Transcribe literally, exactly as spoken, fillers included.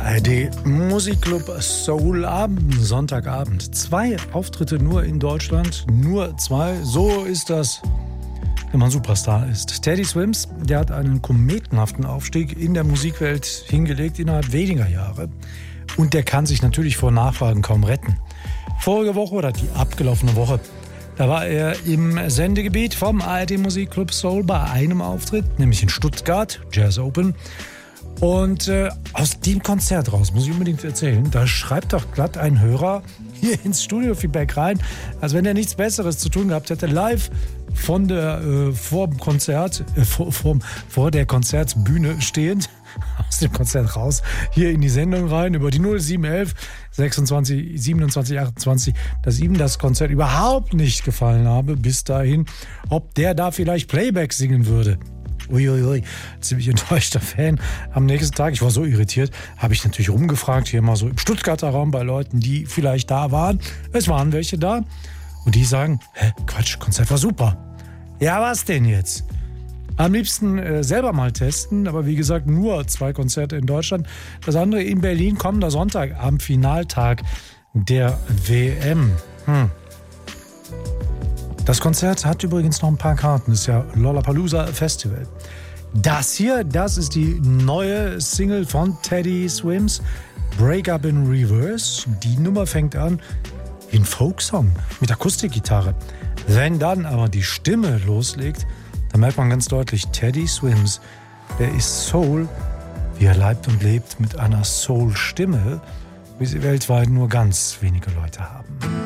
A R D Musikclub Soul Abend, Sonntagabend. Zwei Auftritte nur in Deutschland, nur zwei. So ist das, wenn man Superstar ist. Teddy Swims, der hat einen kometenhaften Aufstieg in der Musikwelt hingelegt innerhalb weniger Jahre. Und der kann sich natürlich vor Nachfragen kaum retten. Vorige Woche oder die abgelaufene Woche, da war er im Sendegebiet vom A R D Musikclub Soul bei einem Auftritt, nämlich in Stuttgart, Jazz Open. Und äh, aus dem Konzert raus, muss ich unbedingt erzählen, da schreibt doch glatt ein Hörer hier ins Studio-Feedback rein, als wenn er nichts Besseres zu tun gehabt hätte, live von der, äh, vor dem Konzert, äh, vor, vor, vor der Konzertbühne stehend, aus dem Konzert raus, hier in die Sendung rein, über die null sieben eins eins sechsundzwanzig siebenundzwanzig achtundzwanzig, dass ihm das Konzert überhaupt nicht gefallen habe, bis dahin, ob der da vielleicht Playback singen würde. Uiuiui, ziemlich enttäuschter Fan. Am nächsten Tag, ich war so irritiert, habe ich natürlich rumgefragt, hier mal so im Stuttgarter Raum bei Leuten, die vielleicht da waren. Es waren welche da. Und die sagen, hä, Quatsch, Konzert war super. Ja, was denn jetzt? Am liebsten äh, selber mal testen, aber wie gesagt, nur zwei Konzerte in Deutschland. Das andere in Berlin, kommender Sonntag, am Finaltag der W M. Hm. Das Konzert hat übrigens noch ein paar Karten. Das ist ja Lollapalooza Festival. Das hier, das ist die neue Single von Teddy Swims, Break Up in Reverse. Die Nummer fängt an wie ein Folksong mit Akustikgitarre. Wenn dann aber die Stimme loslegt, dann merkt man ganz deutlich, Teddy Swims, der ist Soul, wie er leibt und lebt, mit einer Soul-Stimme, wie sie weltweit nur ganz wenige Leute haben.